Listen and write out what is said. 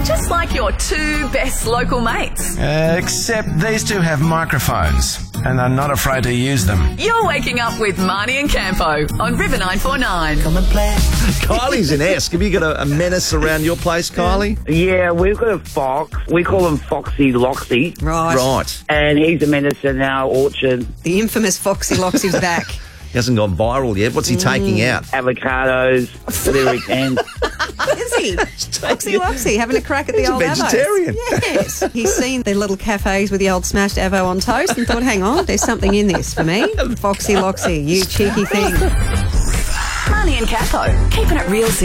Just like your two best local mates. Except these two have microphones and are not afraid to use them. You're waking up with Marnie and Campo on River 949. Come and play. Kylie's in Esk. Have you got a menace around your place, Kylie? Yeah, we've got a fox. We call him Foxy Loxy. Right. And he's a menace in our orchard. The infamous Foxy Loxy's back. He hasn't gone viral yet. What's he taking out? Avocados, whatever he can. Is he? Foxy Loxy, having a crack at the old He's a vegetarian. avos. Yes. He's seen the little cafes with the old smashed avo on toast and thought, hang on, there's something in this for me. Foxy Loxy, you cheeky thing. Marnie and Campo, keeping it real.